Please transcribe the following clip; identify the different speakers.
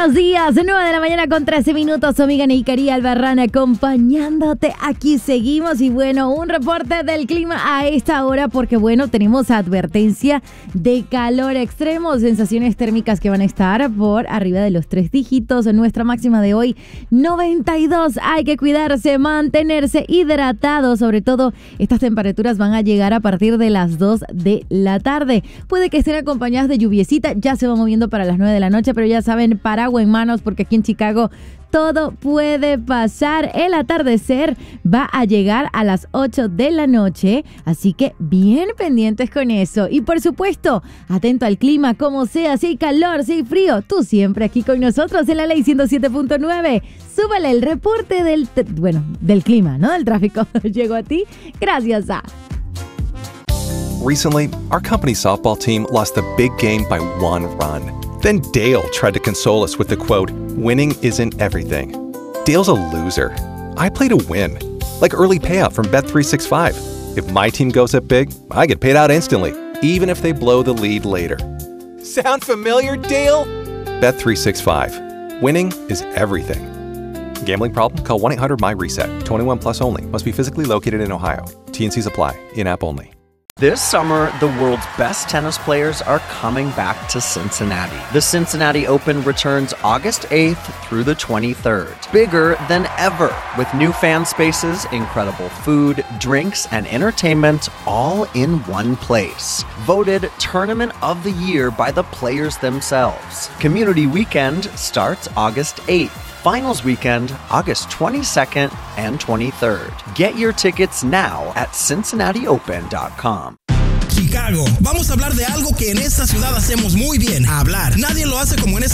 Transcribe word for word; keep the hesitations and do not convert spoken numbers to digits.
Speaker 1: buenos días. nueve de la mañana con trece minutos. Su amiga Neikari Albarrán acompañándote. Aquí seguimos. Y bueno, un reporte del clima a esta hora porque bueno, tenemos advertencia de calor extremo. Sensaciones térmicas que van a estar por arriba de los tres dígitos. Nuestra máxima de hoy, noventa y dos. Hay que cuidarse, mantenerse hidratado. Sobre todo, estas temperaturas van a llegar a partir de las dos de la tarde. Puede que estén acompañadas de lluviecita. Ya se va moviendo para las nueve de la noche, pero ya saben, paraguas en manos porque aquí en Chicago todo puede pasar. El atardecer va a llegar a las ocho de la noche, así que bien pendientes con eso. Y por supuesto, atento al clima, como sea, si hay calor, si hay frío, tú siempre aquí con nosotros en la Ley ciento siete punto nueve. Súbale el reporte del, bueno, del clima, ¿no? Del tráfico. Llegó a ti gracias a...
Speaker 2: Recently, our company softball team lost the big game by one run. Then Dale tried to console us with the quote, "Winning isn't everything." Dale's a loser. I play to win. Like early payout from Bet three sixty-five. If my team goes up big, I get paid out instantly, even if they blow the lead later. Sound familiar, Dale? Bet three sixty-five. Winning is everything. Gambling problem? Call one eight hundred M Y reset. twenty-one plus only. Must be physically located in Ohio. T N Cs apply. In-app only.
Speaker 3: This summer, the world's best tennis players are coming back to Cincinnati. The Cincinnati Open returns August eighth through the twenty-third. Bigger than ever, with new fan spaces, incredible food, drinks, and entertainment all in one place. Voted Tournament of the Year by the players themselves. Community Weekend starts August eighth. Finals Weekend, August twenty-second and twenty-third. Get your tickets now at cincinnati open dot com.
Speaker 4: Chicago, vamos a hablar de algo que en esta ciudad hacemos muy bien, hablar. Nadie lo hace como en esta